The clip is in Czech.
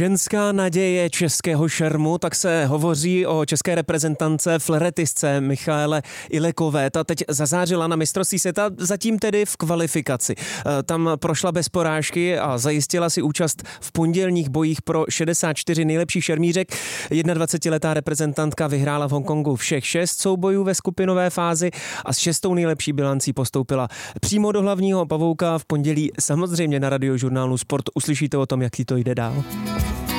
Ženská naděje českého šermu, tak se hovoří o české reprezentance fleretistce Michaele Ilekové. Ta teď zazářila na mistrovství světa, zatím tedy v kvalifikaci. Tam prošla bez porážky a zajistila si účast v pondělních bojích pro 64 nejlepších šermířek. 21letá reprezentantka vyhrála v Hongkongu všech 6 soubojů ve skupinové fázi a s 6. nejlepší bilancí postoupila přímo do hlavního pavouka v pondělí. Samozřejmě na Radiožurnálu Sport uslyšíte o tom, jak jí to jde dál.